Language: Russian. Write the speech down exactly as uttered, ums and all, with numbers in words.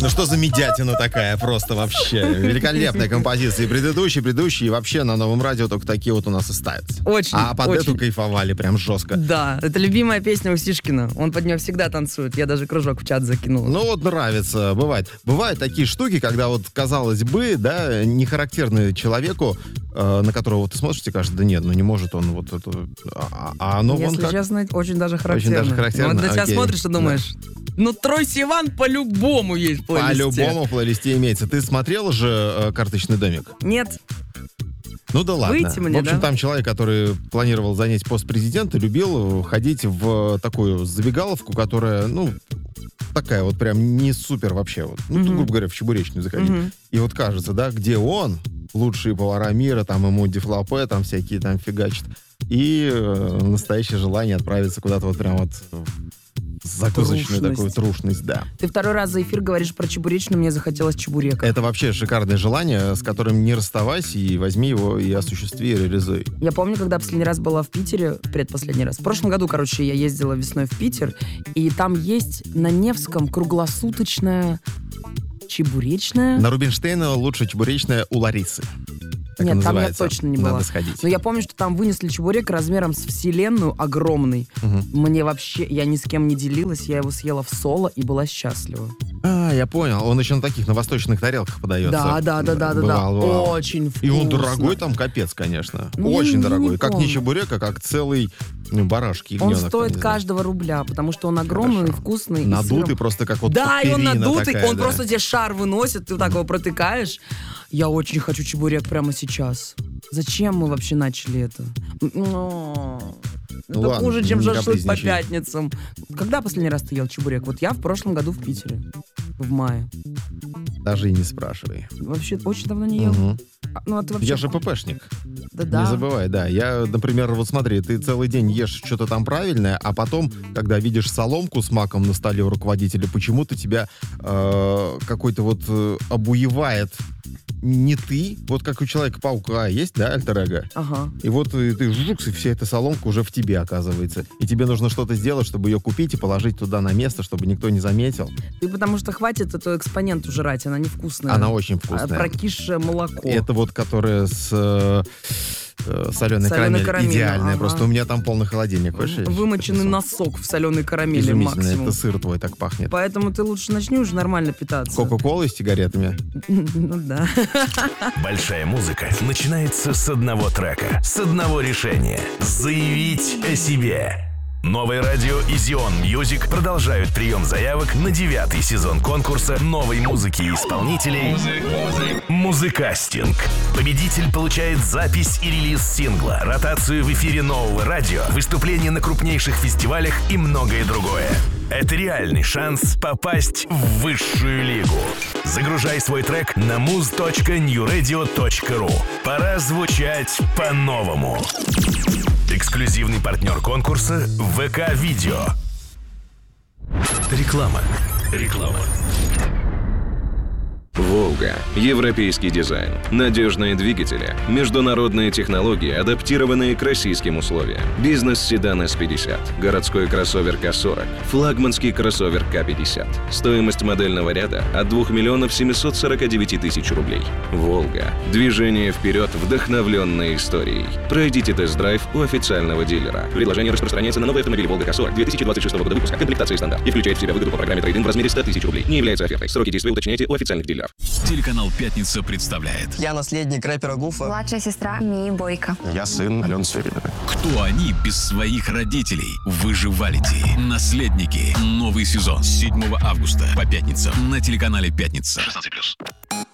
Ну что за медятина такая просто вообще. Великолепная композиция. И предыдущие, предыдущие, и вообще на Новом радио только такие вот у нас и ставятся. Очень, А под очень. эту кайфовали прям жестко. Да, это любимая песня у Сишкина. Он под нее всегда танцует. Я даже кружок в чат закинула. Ну вот нравится, бывает. Бывают такие штуки, когда вот, казалось бы, да, не характерны человеку, э, на которого вот ты смотришь, тебе кажется, да нет, ну не может он вот это... А, а оно Если вон как... честно, очень даже характерно. Очень даже характерно, Вот на тебя окей. смотришь и думаешь, ну Трой Сиван по-любому есть в плейлисте. По-любому в плейлисте имеется. Ты смотрела же э, «Карточный домик»? Нет. Ну да ладно. Выйти мне, в общем, да? там человек, который планировал занять пост президента, любил ходить в такую забегаловку, которая, ну, такая вот прям не супер вообще. Вот. Ну, Мгм. грубо говоря, в Чебуречную заходить. Мгм. И вот кажется, да, где он, лучшие повара мира, там ему дифлопе, там всякие там фигачат. И э, настоящее желание отправиться куда-то вот прям вот в закусочную Трушность. такую трушность, да. Ты второй раз за эфир говоришь про чебуречную, мне захотелось чебурека. Это вообще шикарное желание, с которым не расставайся, и возьми его, и осуществи, и реализуй. Я помню, когда последний раз была в Питере, предпоследний раз. В прошлом году, короче, я ездила весной в Питер, и там есть на Невском круглосуточная чебуречная. На Рубинштейна лучше чебуречная у Ларисы. Так и Нет, там я называется. точно не была. Надо сходить. Но я помню, что там вынесли чебурек размером с вселенную, огромный. Мгм. Мне вообще, я ни с кем не делилась, я его съела в соло и была счастлива. А, я понял. Он еще на таких, на восточных тарелках подается. Да, да, да, да, да, да. Бывал, бывал. Очень вкусно. И он дорогой там, капец, конечно. Ну, я Очень не- дорогой. не Как не помню. чебурек, а как целый ну, барашек, Он ягненок. стоит там, не знаю. каждого рубля, потому что он огромный, Хорошо. вкусный. и Надутый сыром. просто как вот Да, и он перина надутый, такая, он да. просто тебе шар выносит, ты так его протыкаешь. Я очень хочу чебурек прямо сейчас. Зачем мы вообще начали это? Ну, это ладно, хуже, чем не шашлык по капризничай. пятницам. Когда последний раз ты ел чебурек? Вот я в прошлом году в Питере. В мае. Даже и не спрашивай. Вообще очень давно не ел. Мгм. А, Ну, а ты вообще... Я же ППшник. Да-да. Не забывай, да. Я, например, вот смотри, ты целый день ешь что-то там правильное, а потом, когда видишь соломку с маком на столе у руководителя, почему-то тебя э, какой-то вот э, обуевает не ты, вот как у Человека-паука есть, да, альтер-эго? Ага. И вот и ты жукс, и вся эта соломка уже в тебе оказывается. И тебе нужно что-то сделать, чтобы ее купить и положить туда на место, чтобы никто не заметил. Ты потому что хватит эту экспоненту жрать, она невкусная. Она очень А, вкусная. Прокисшее молоко. Это вот, которая с э, э, соленой Соленой карамелью. карамелью, Идеальная. ага. Просто у меня там полный холодильник. Хочешь, я Вымоченный сейчас носок в соленой карамели Изумительно. максимум. Это сыр твой так пахнет. Поэтому ты лучше начни уже нормально питаться. Кока-колой с сигаретами. Ну да. Большая музыка начинается с одного трека, с одного решения. Заявить о себе. Новое радио Изион Мьюзик продолжают прием заявок на девятый сезон конкурса новой музыки и исполнителей «Музыкастинг». Победитель получает запись и релиз сингла, ротацию в эфире нового радио, выступления на крупнейших фестивалях и многое другое. Это реальный шанс попасть в высшую лигу. Загружай свой трек на муз точка нью радио точка ру. Пора звучать по-новому. Эксклюзивный партнер конкурса ВК-видео. Реклама. Реклама. «Волга». Европейский дизайн, надежные двигатели, международные технологии, адаптированные к российским условиям. Бизнес-седан эс пятьдесят, городской кроссовер ка сорок, флагманский кроссовер ка пятьдесят. Стоимость модельного ряда от двух миллионов семьсот сорок девять тысяч рублей. «Волга». Движение вперед, вдохновленное историей. Пройдите тест-драйв у официального дилера. Предложение распространяется на новый автомобиль «Волга ка сорок» две тысячи двадцать шестого года выпуска, комплектации стандарт, и включает в себя выгоду по программе трейд-ин в размере сто тысяч рублей. Не является офертой. Сроки действия уточняйте у официальных дилеров. Телеканал «Пятница» представляет. Я наследник рэпера Гуфа. Младшая сестра Мии Бойко. Я сын Алены Сверидовой. Кто они без своих родителей? Выживалити. Наследники. Новый сезон с седьмого августа по пятницам на телеканале «Пятница». шестнадцать плюс.